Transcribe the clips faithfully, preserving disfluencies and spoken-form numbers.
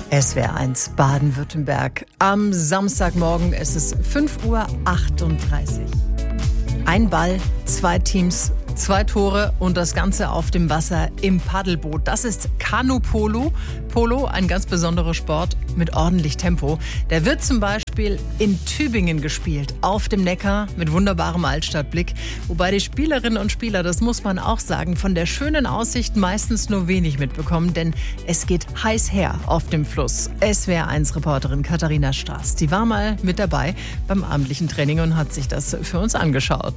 S W R eins Baden-Württemberg. Am Samstagmorgen ist es fünf Uhr achtunddreißig. Ein Ball, zwei Teams, zwei Tore und das Ganze auf dem Wasser im Paddelboot. Das ist Kanu-Polo. Polo, ein ganz besonderer Sport mit ordentlich Tempo. Der wird zum Beispiel in Tübingen gespielt, auf dem Neckar mit wunderbarem Altstadtblick. Wobei die Spielerinnen und Spieler, das muss man auch sagen, von der schönen Aussicht meistens nur wenig mitbekommen, denn es geht heiß her auf dem Fluss. S W R eins Reporterin Katharina Straß, die war mal mit dabei beim abendlichen Training und hat sich das für uns angeschaut.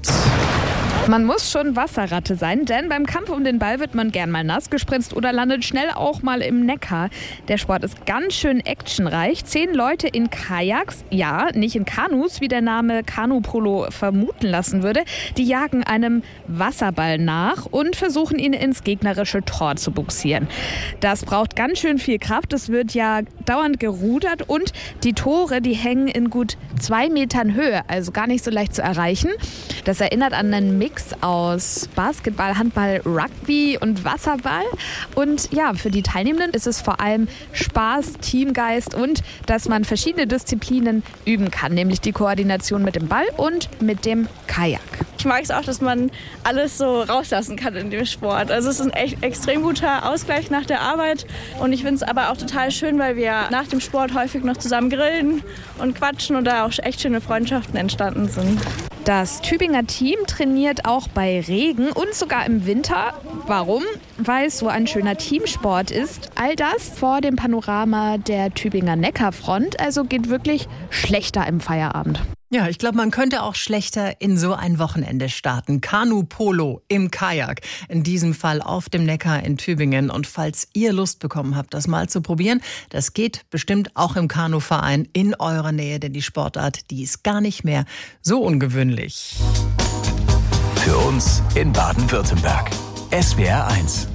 Man muss schon Wasserratte sein, denn beim Kampf um den Ball wird man gern mal nass gespritzt oder landet schnell auch mal im Neckar. Der Sport ist ganz schön actionreich. Zehn Leute in Kajaks, ja, nicht in Kanus, wie der Name Kanu-Polo vermuten lassen würde. Die jagen einem Wasserball nach und versuchen ihn ins gegnerische Tor zu bugsieren. Das braucht ganz schön viel Kraft. Es wird ja dauernd gerudert und die Tore, die hängen in gut zwei Metern Höhe, also gar nicht so leicht zu erreichen. Das erinnert an einen Mix aus Basketball, Handball, Rugby und Wasserball. Und ja, für die Teilnehmenden ist es vor allem Spaß, Teamgeist und dass man verschiedene Disziplinen üben kann, nämlich die Koordination mit dem Ball und mit dem Kajak. Ich mag es auch, dass man alles so rauslassen kann in dem Sport. Also es ist ein echt extrem guter Ausgleich nach der Arbeit. Und ich finde es aber auch total schön, weil wir nach dem Sport häufig noch zusammen grillen und quatschen und da auch echt schöne Freundschaften entstanden sind. Das Tübinger Team trainiert auch bei Regen und sogar im Winter. Warum? Weil es so ein schöner Teamsport ist. All das vor dem Panorama der Tübinger Neckarfront. Also geht wirklich schlechter im Feierabend. Ja, ich glaube, man könnte auch schlechter in so ein Wochenende starten. Kanu-Polo im Kajak, in diesem Fall auf dem Neckar in Tübingen. Und falls ihr Lust bekommen habt, das mal zu probieren, das geht bestimmt auch im Kanuverein in eurer Nähe, denn die Sportart, die ist gar nicht mehr so ungewöhnlich. Für uns in Baden-Württemberg. S W R eins.